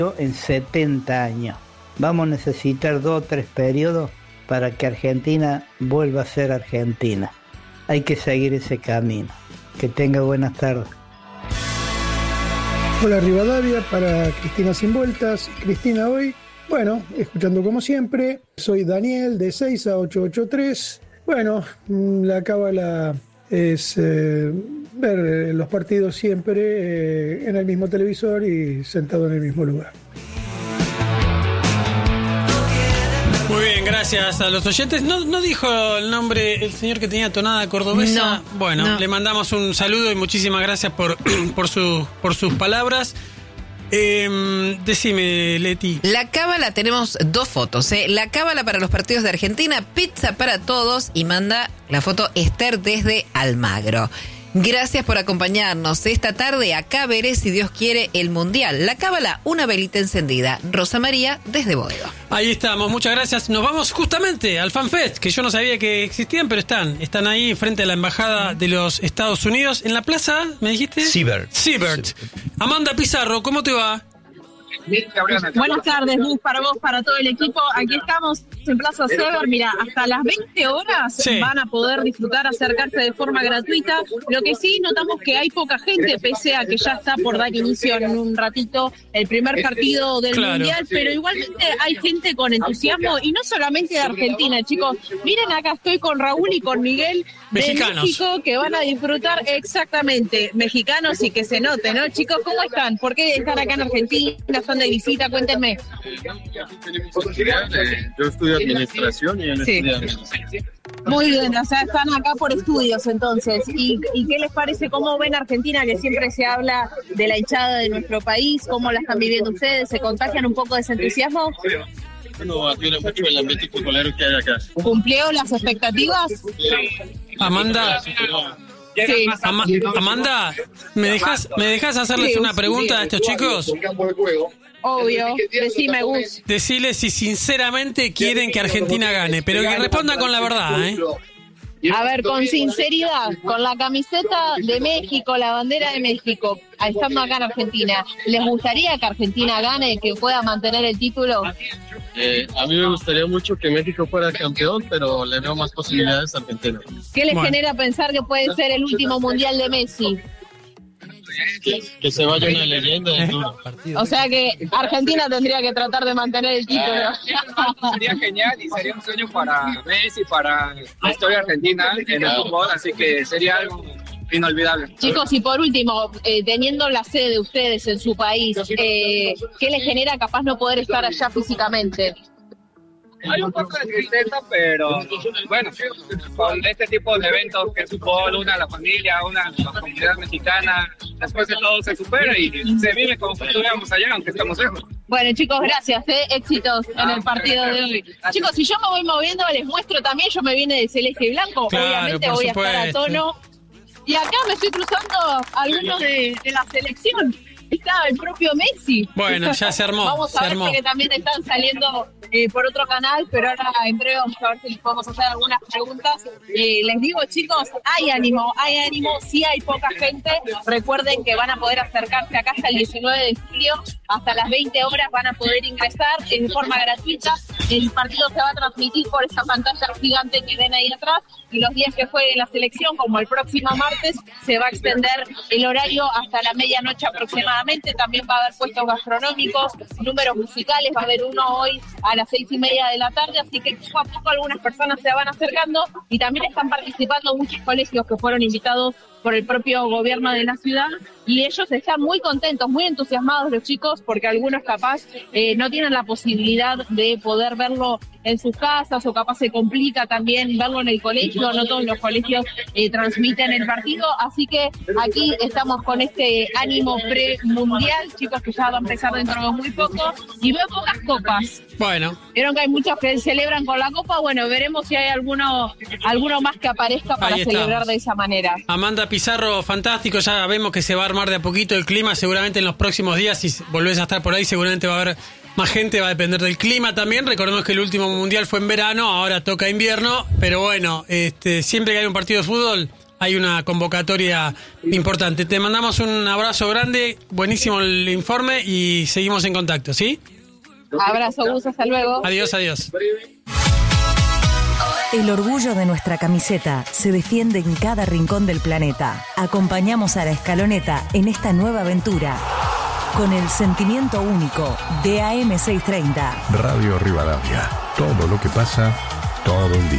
en 70 años. Vamos a necesitar 2 o 3 periodos para que Argentina vuelva a ser Argentina. Hay que seguir ese camino. Que tenga buenas tardes. Hola Rivadavia, para Cristina Sin Vueltas. Cristina hoy, bueno, escuchando como siempre, soy Daniel de 6 a 883. Bueno, la cábala es ver los partidos siempre en el mismo televisor y sentado en el mismo lugar. Muy bien, gracias a los oyentes. No dijo el nombre el señor que tenía tonada cordobesa. No, bueno, no. Le mandamos un saludo y muchísimas gracias por sus palabras. Decime, Leti. La cábala, tenemos 2 fotos, ¿eh? La cábala para los partidos de Argentina, pizza para todos, y manda la foto Esther desde Almagro. Gracias por acompañarnos esta tarde. Acá veré, si Dios quiere, el Mundial. La cábala, una velita encendida. Rosa María desde Boedo. Ahí estamos, muchas gracias. Nos vamos justamente al FanFest, que yo no sabía que existían, pero están ahí frente a la Embajada de los Estados Unidos, en la plaza, ¿me dijiste? Siebert. Amanda Pizarro, ¿cómo te va? Buenas tardes, Luz, para vos, para todo el equipo. Aquí estamos en Plaza Sever. Mira, hasta las 20 horas van a poder disfrutar, acercarse de forma gratuita. Lo que sí notamos que hay poca gente, pese a que ya está por dar inicio en un ratito el primer partido del Mundial, pero igualmente hay gente con entusiasmo, y no solamente de Argentina, chicos. Miren, acá estoy con Raúl y con Miguel de Mexicanos. México, que van a disfrutar exactamente, mexicanos, y que se note, ¿no? Chicos, ¿cómo están? ¿Por qué están acá en Argentina? ¿Están de visita? Cuéntenme. Yo estudio administración y él estudia medicina. Muy bien, o sea, están acá por estudios entonces. ¿Y qué les parece? ¿Cómo ven Argentina, que siempre se habla de la hinchada de nuestro país? ¿Cómo la están viviendo ustedes? ¿Se contagian un poco de ese entusiasmo? Bueno, admiro mucho el ambiente futbolero que hay acá. ¿Cumplió las expectativas? Amanda. Sí. Amanda, ¿me dejas hacerles una pregunta a estos chicos? Obvio, decime, Gus. Decirles si sinceramente quieren que Argentina gane, pero que respondan con la verdad, ¿eh? A ver, con sinceridad, con la camiseta de México, la bandera de México, estando acá en Argentina, ¿les gustaría que Argentina gane, que pueda mantener el título? A mí me gustaría mucho que México fuera campeón, pero le veo más posibilidades a Argentina. ¿Qué les genera pensar que puede ser el último mundial de Messi? Que se vaya una leyenda del duro. O sea que Argentina tendría que tratar de mantener el título. Sería genial y sería un sueño para Messi, para la historia argentina en el fútbol, así que sería algo inolvidable. Chicos, y por último, teniendo la sede de ustedes en su país, ¿qué les genera capaz no poder estar allá físicamente? Hay un poco de tristeza, pero bueno, con este tipo de eventos que es fútbol, una a la familia, una a la comunidad mexicana, después de todo se supera y se vive como si estuviéramos allá, aunque estamos lejos. Bueno, chicos, gracias, éxitos en el partido de hoy. Gracias. Chicos, si yo me voy moviendo, les muestro también, yo me vine de celeste y blanco, claro, obviamente voy a estar a tono. Y acá me estoy cruzando algunos de la selección. Está el propio Messi. Bueno, ya se armó. Vamos a ver que también están saliendo por otro canal, pero ahora en breve vamos a ver si les podemos hacer algunas preguntas. Les digo, chicos, hay ánimo, sí hay poca gente. Recuerden que van a poder acercarse acá hasta el 19 de julio, hasta las 20 horas van a poder ingresar en forma gratuita. El partido se va a transmitir por esa pantalla gigante que ven ahí atrás, y los días que juegue la selección, como el próximo martes, se va a extender el horario hasta la medianoche aproximadamente. También va a haber puestos gastronómicos, números musicales, va a haber uno hoy a las 6:30 de la tarde, así que poco a poco algunas personas se van acercando, y también están participando muchos colegios que fueron invitados por el propio gobierno de la ciudad, y ellos están muy contentos, muy entusiasmados los chicos, porque algunos capaz no tienen la posibilidad de poder verlo en sus casas, o capaz se complica también verlo en el colegio, no todos los colegios transmiten el partido, así que aquí estamos con este ánimo pre-mundial, chicos, que ya va a empezar dentro de muy poco, y veo pocas copas. Bueno. Vieron que hay muchos que celebran con la copa, bueno, veremos si hay alguno más que aparezca para celebrar de esa manera. Amanda Pizarro, fantástico, ya vemos que se va a armar de a poquito el clima, seguramente en los próximos días, si volvés a estar por ahí, seguramente va a haber más gente, va a depender del clima también. Recordemos que el último mundial fue en verano, ahora toca invierno, pero bueno, siempre que hay un partido de fútbol hay una convocatoria importante. Te mandamos un abrazo grande, buenísimo el informe y seguimos en contacto, ¿sí? Abrazo, Gus, hasta luego. Adiós, adiós. El orgullo de nuestra camiseta se defiende en cada rincón del planeta. Acompañamos a la Escaloneta en esta nueva aventura con el sentimiento único de AM630. Radio Rivadavia. Todo lo que pasa, todo el día.